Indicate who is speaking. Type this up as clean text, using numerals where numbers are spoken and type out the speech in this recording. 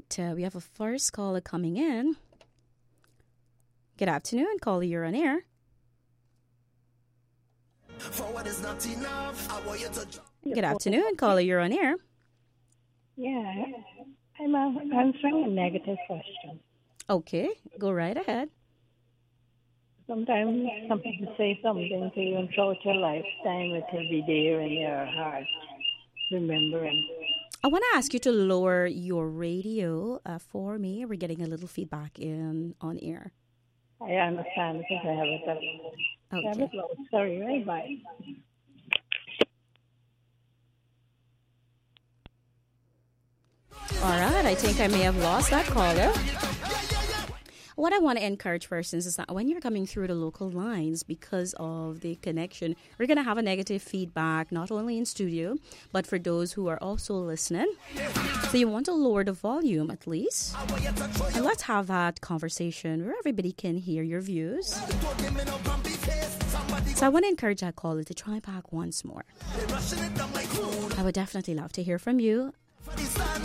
Speaker 1: right. We have a first caller coming in. Good afternoon, caller. You're on air. Good afternoon, caller. You're on air.
Speaker 2: Yeah, I'm answering a negative question.
Speaker 1: Okay, go right ahead.
Speaker 2: Sometimes some people say something to you and throughout your lifetime it will be there in your heart, remembering.
Speaker 1: I want to ask you to lower your radio for me. We're getting a little feedback on air.
Speaker 2: I understand because I have it.
Speaker 1: Okay.
Speaker 2: I have it low. Sorry, right? Bye.
Speaker 1: All right, I think I may have lost that caller. What I want to encourage persons is that when you're coming through the local lines, because of the connection, we're going to have a negative feedback, not only in studio, but for those who are also listening. So you want to lower the volume at least. And let's have that conversation where everybody can hear your views. So I want to encourage that caller to try back once more. I would definitely love to hear from you.